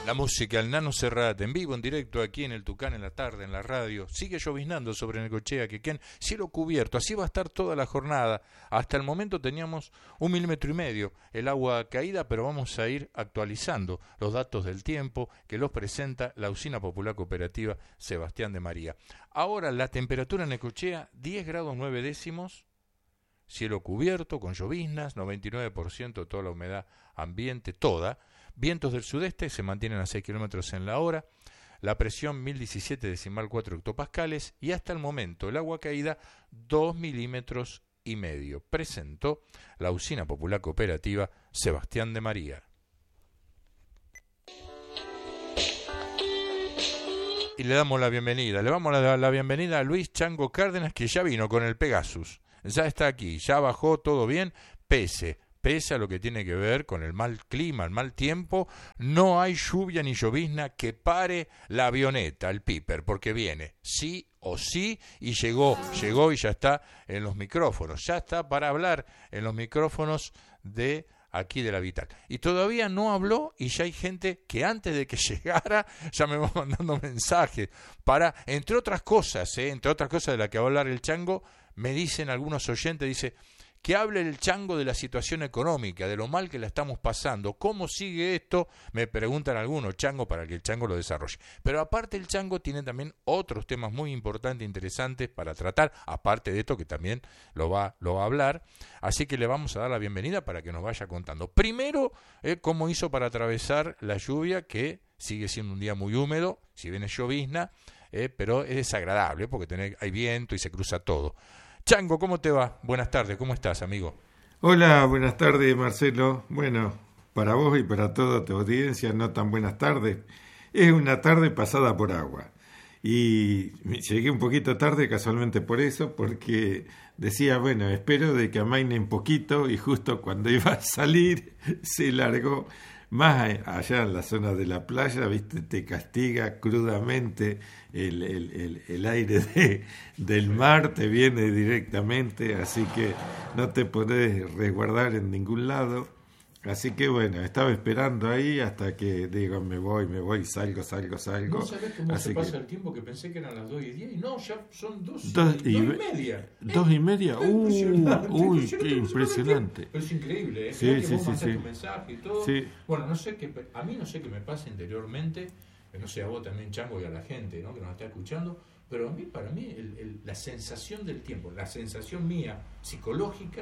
La música, el Nano Serrat, en vivo, en directo, aquí en el Tucán, en la tarde, en la radio. Sigue lloviznando sobre Necochea, Quequén, cielo cubierto. Así va a estar toda la jornada. Hasta el momento teníamos 1,5 milímetros el agua caída, pero vamos a ir actualizando los datos del tiempo que los presenta la Usina Popular Cooperativa Sebastián de María. Ahora la temperatura en Necochea, 10 grados 9 décimos, cielo cubierto, con lloviznas, 99% de toda la humedad ambiente, toda. Vientos del sudeste se mantienen a 6 kilómetros en la hora, la presión 1017,4 hectopascales y hasta el momento el agua caída 2,5 milímetros. Presentó la Usina Popular Cooperativa Sebastián de María. Y le damos la bienvenida, la bienvenida a Luis Chango Cárdenas, que ya vino con el Pegasus, ya está aquí, ya bajó todo bien, pese a lo que tiene que ver con el mal clima, el mal tiempo, no hay lluvia ni llovizna que pare la avioneta, el Piper, porque viene sí o sí, y llegó y ya está en los micrófonos, ya está para hablar en los micrófonos de aquí de la Vital. Y todavía no habló y ya hay gente que antes de que llegara ya me va mandando mensajes para, entre otras cosas de la que va a hablar el Chango, me dicen algunos oyentes, dice que hable el Chango de la situación económica, de lo mal que la estamos pasando, cómo sigue esto, me preguntan algunos, Chango, para que el Chango lo desarrolle. Pero aparte el Chango tiene también otros temas muy importantes e interesantes para tratar, aparte de esto que también lo va a hablar, así que le vamos a dar la bienvenida para que nos vaya contando. Primero, cómo hizo para atravesar la lluvia, que sigue siendo un día muy húmedo, si bien es llovizna, pero es desagradable porque hay viento y se cruza todo. Chango, ¿cómo te va? Buenas tardes, ¿cómo estás, amigo? Hola, buenas tardes, Marcelo. Bueno, para vos y para toda tu audiencia, no tan buenas tardes. Es una tarde pasada por agua. Y llegué un poquito tarde casualmente por eso, porque decía, bueno, espero de que amaine un poquito, y justo cuando iba a salir se largó. Más allá en la zona de la playa, viste, te castiga crudamente el aire del mar, te viene directamente, así que no te podés resguardar en ningún lado. Así que bueno, estaba esperando ahí hasta que digo, me voy, salgo. No sabés cómo así se pasa el tiempo, que pensé que eran las 2:10 y no, ya son 2 y media. 2:30, uy, qué impresionante. Pero es increíble, Sí. Tu mensaje y todo. Sí. Bueno, a mí no sé qué me pasa interiormente, no sé, a vos también, Chango, y a la gente, ¿no?, que nos está escuchando, pero para mí la sensación del tiempo, la sensación mía psicológica,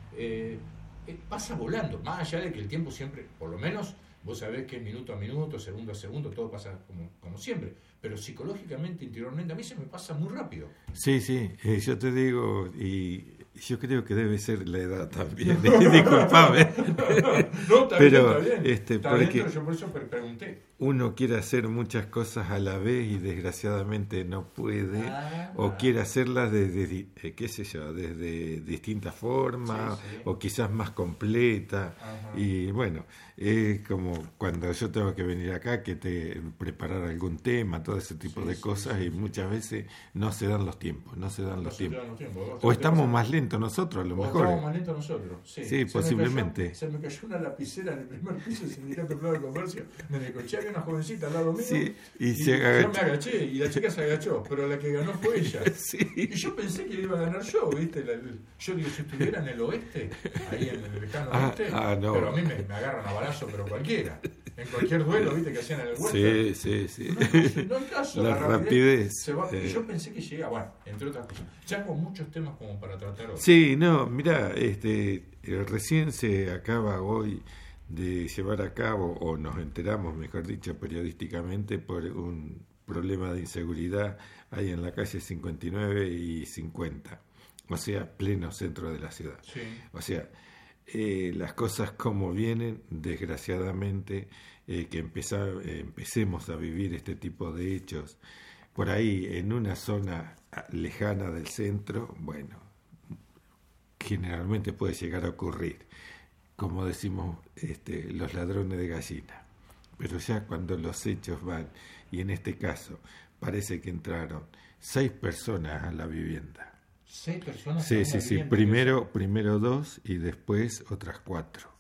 pasa volando, más allá de que el tiempo siempre, por lo menos, vos sabés que minuto a minuto, segundo a segundo, todo pasa como siempre, pero psicológicamente, interiormente, a mí se me pasa muy rápido. Sí, yo te digo, y yo creo que debe ser la edad también, disculpame. No, pero está bien, yo por eso pregunté. Uno quiere hacer muchas cosas a la vez y desgraciadamente no puede, o quiere hacerlas desde, desde distintas formas, sí. O quizás más completa. Ajá. Y bueno, es como cuando yo tengo que venir acá, que preparar algún tema, todo ese tipo de cosas, y muchas veces no se dan los tiempos. O estamos más lentos nosotros, a lo mejor. Estamos más lentos nosotros, sí, posiblemente. Se me cayó una lapicera en el primer piso del Sindicato Privado de Comercio de Necochea, había una jovencita al lado mío, y yo me agaché y la chica se agachó, pero la que ganó fue ella. Sí. Y yo pensé que iba a ganar yo, ¿viste? Yo digo, si estuviera en el oeste, ahí en el lejano oeste, no. Pero a mí me agarran a balazo, pero cualquiera. En cualquier duelo, ¿viste? Que hacían en el huerto. Sí. No hay caso. La rapidez. Se va, y yo pensé que llegaba, bueno, entre otras cosas. Ya con muchos temas como para tratar hoy. Sí, no, mirá, recién se acaba hoy de llevar a cabo, o nos enteramos, mejor dicho, periodísticamente, por un problema de inseguridad ahí en la calle 59 y 50, o sea, pleno centro de la ciudad. Sí. O sea, las cosas como vienen, desgraciadamente, que empecemos a vivir este tipo de hechos por ahí en una zona lejana del centro, bueno, generalmente puede llegar a ocurrir, como decimos, los ladrones de gallina. Pero ya cuando los hechos van, y en este caso parece que entraron 6 personas a la vivienda. 6 personas. Sí. Primero 2 y después otras 4.